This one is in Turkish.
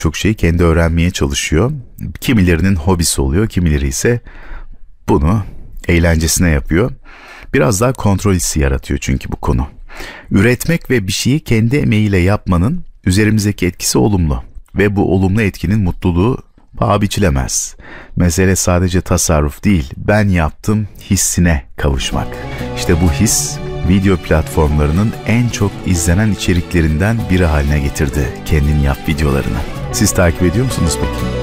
çok şeyi kendi öğrenmeye çalışıyor. Kimilerinin hobisi oluyor, kimileri ise bunu eğlencesine yapıyor. Biraz daha kontrol hissi yaratıyor çünkü bu konu. Üretmek ve bir şeyi kendi emeğiyle yapmanın üzerimizdeki etkisi olumlu. Ve bu olumlu etkinin mutluluğu paha biçilemez. Mesele sadece tasarruf değil, ben yaptım hissine kavuşmak. İşte bu his, video platformlarının en çok izlenen içeriklerinden biri haline getirdi kendin yap videolarını. Siz takip ediyor musunuz peki?